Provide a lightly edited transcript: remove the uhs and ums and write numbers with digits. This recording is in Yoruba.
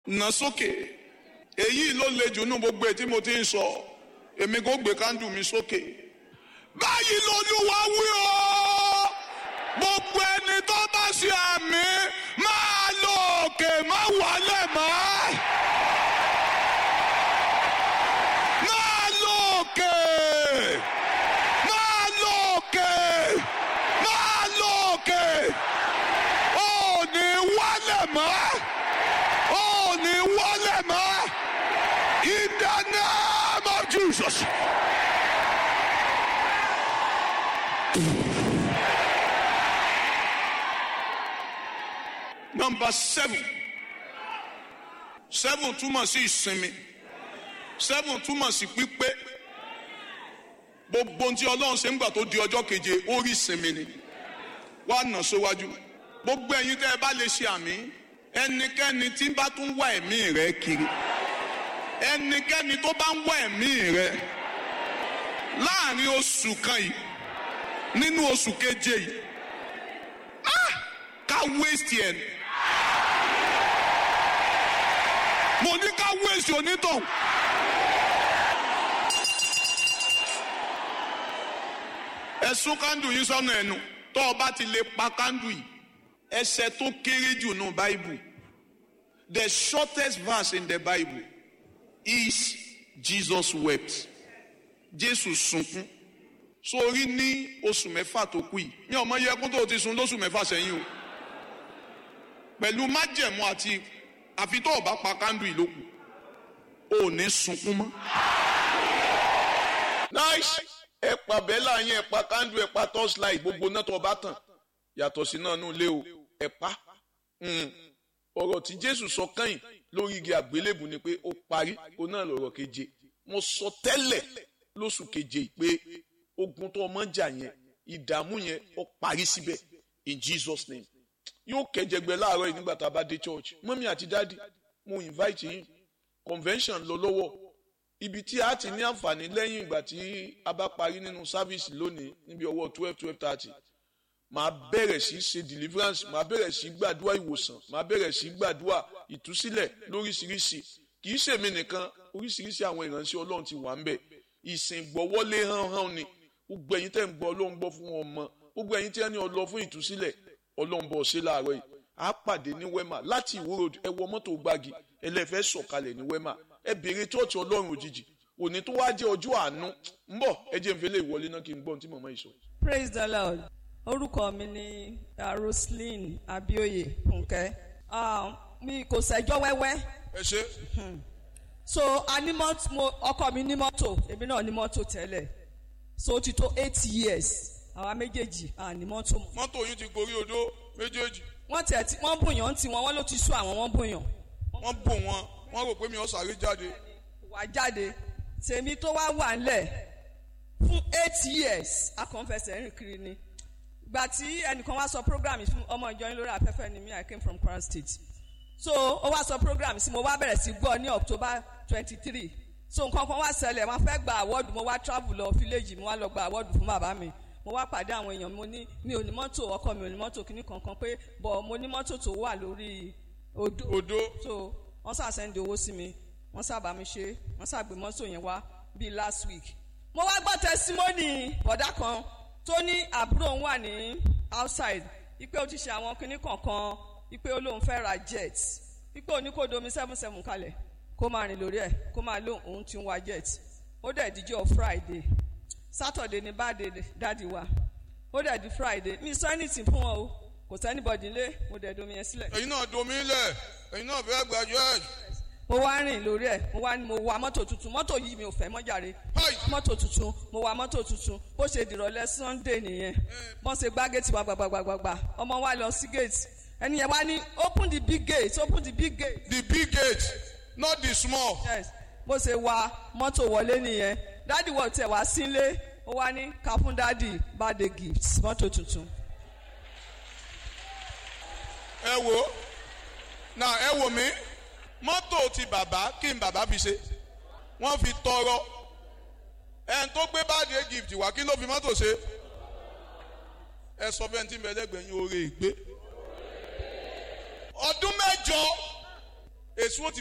nà sókè èyí ló le jù nú gbogbo ètí mo ti ń sọ èmi kò gbé kándù mi sókè báyìí lolúwa wí o gbogbo ẹni tó bá ṣe àmì máa lọ òkè má wálẹ̀ mọ́ máa lọ òkè máa lọ òkè máa lọ òkè ò ní wálẹ̀ mọ́ ò ní wálẹ̀ mọ́ in the name of Jesus. Number 7 túmọ̀ sí ìsinmi 7 túmọ̀ sí pípé gbogbo tí Ọlọ́run ṣe ń gbà tó di ọjọ́ keje ó rí ìsinmi ni wá nà síwájú gbogbo ẹ̀yin tẹ́ ẹ bá lè ṣe àmì ẹnikẹ́ni tí bá tún wá ẹ̀mí rẹ̀ kiri ẹnikẹ́ni tó bá ń wá ẹ̀mí rẹ̀ láàrin oṣù kan yìí nínú oṣù keje yìí ká waste yẹn mo ní ká waste onítọ̀hún. ẹ̀sùn kándù yìí sọ́nà ẹnu tó o bá ti lè pa kándù yìí ẹsẹ̀ tó kéré jù nù Bible the shortest verse in the Bible is Jesus wept. Jésù sunkún sórí ní oṣù mẹ́fà tó kù yìí ní ọmọ yẹ kó tó ti sun lóṣù mẹ́fà sẹ́yìn o pẹ̀lú májẹ̀mú àti àfi tó o bá pa kándù yìí lókù o ò ní sunkún mọ́. nice ẹ pa bẹ́là yẹn ẹ pa kándù ẹ pa torchlight gbogbo náà tó o bá tàn yàtọ̀ sí náà nù lé o ẹ pa ọ̀rọ̀ tí Jésù sọ kẹ́yìn lórí igi àgbélébù ni pé ó parí ó náà lọ̀rọ̀ keje mo sọ tẹ́lẹ̀ lóṣù keje pé ogun tó ọmọ jà yẹn ìdààmú yẹn ó parí síbẹ̀ in Jesus name yóò kẹjẹgbẹ láàárọ̀ yìí nígbà tá a bá dé church mọ́mí àti dáàdì mo invite yín convention lọ lọ́wọ́ ibi tí a ti ní àǹfààní lẹ́yìn ìgbà tí a bá parí nínú sáfíìsì lónìí níbi ọwọ́ 12:30 màá bẹ̀rẹ̀ sí ṣe deliverance màá bẹ̀rẹ̀ sí gbàdúrà ìwòsàn màá bẹ̀rẹ̀ sí gbàdúrà ìtúsílẹ̀ lóríṣiríṣi kì í ṣèmi nìkan oríṣiríṣi àwọn ìránṣẹ́ Ọlọ́run ti wà ń bẹ̀ ìsìn gbọ́wọ́lé hánhán ni gbogbo ẹ̀yin tẹ́ ń gbọ́ Ọlọ́run gbọ́ fún ọmọ gbogbo ẹ̀yin tẹ́ ní ọlọ́ fún ìtúsílẹ̀ Ọlọ́run bọ̀ ṣe láàárọ̀ yìí á pàdé ní Wema láti Ìwó road ẹ wọ mọ́tò gbági ẹlẹ́fẹ́ sọ̀kalẹ̀ ní Wema ẹ béèrè church Ọlọ́run òjijì òní tó wá jẹ́ ọjọ́ àánú ń bọ̀ ẹ jẹ́ n fẹ́ lè wọlé náà kí n gbọ́ ohun tí màmá yìí sọ. Praise the Lord. Orúkọ mi ni Roslyn Abioye Fúnkẹ́. Mi kò ṣẹjọ́ wẹ́wẹ́. ẹ ṣe. So ọkọ mi ní mọ́tò èmi náà ní mọ́tò tẹ́lẹ̀ so ó ti tó 8 years àwa méjèèjì ní mọ́tò. mọ́tò yìí ti gorí odó méjèèjì. wọ́n bùyàn tí wọ́n ló ti sú àwọn wọ́n bùyàn. wọ́n bù wọ́n rò pé mi ò sáré jáde. wà jáde tèmi tó wá wà ńlẹ̀ fún 8 years akọ̀ǹfẹsẹ̀ rìn kiri ni. Ìgbà tí ẹnìkan wá sọ program fún ọmọ ìjọ yín lórí afẹ́fẹ́ ni mi I came from Kwara State so ó wá sọ program sí mo wá bẹ̀rẹ̀ sí gbọ́ ní October 23 so nǹkan kan wá ṣẹlẹ̀ wọ́n fẹ́ gba award mo wá travel lọ village mo wá lọ gba award fún bàbá mi mo wá pàdé àwọn èèyàn mo ní mi ò ní mọ́tò ọkọ mi ò ní mọ́tò kíní kankan pé bọ̀ mo ní mọ́tò tó wà lórí odó so wọ́n ṣàṣẹ́ndì owó sí mi wọ́n ṣàbá mi ṣe wọ́n ṣàgbé mọ́tò yẹn wá bíi last week mo wá gbọ́ testimony bọ̀dá kan tó ní àbúrò òun wà ní outside ipe ó ti ṣe àwọn kinní kankan ipe ó lóun fẹ́ ra jet ipe òní kò domi 77 kalẹ̀ kó máa rìn lórí ẹ̀ kó máa lóun òun ti ń wa jet ó dẹ̀ díjọ́ Friday Saturday ní birthday dáàdi wa ó dẹ̀ di Friday mi sọ anything fún wọn o kò sẹ́nibọ̀dì lé mo dẹ̀ domi yẹn sílẹ̀. ẹ̀yin náà domi lẹ̀ ẹ̀yin náà fẹ́ gba jet. mo wá rìn lórí ẹ̀ mo wa mọ́tò tuntun mọ́tò yìí mi ò fẹ́ mọ́ jàre mọ́tò tuntun mo wa mọ́tò tuntun bó ṣe dìrọ̀lẹ́ Sunday nìyẹn bọ́n ṣe gbá gate wa gbàgbàgbàgbà ọmọ wa lọ sí gate ẹni yẹn wá ní open the big gate open the big gate. the big gate not the small. yes bó ṣe wa mọ́tò wọlé nìyẹn dáàdi wọ̀ tẹ̀ wá sílé ó wá ní ká fún dáàdi birthday gift mọ́tò tuntun. ẹ wò mí mọ́tò ti bàbá kí n bàbá fi ṣe wọ́n fi tọrọ ẹn tó gbé birthday gift wá kí ló fi mọ́tò ṣe ẹ sọ bẹ́ẹ̀ tí ń bẹ lẹ́gbẹ̀ẹ́ yín oore ìgbé ọdún mẹ́jọ èso ti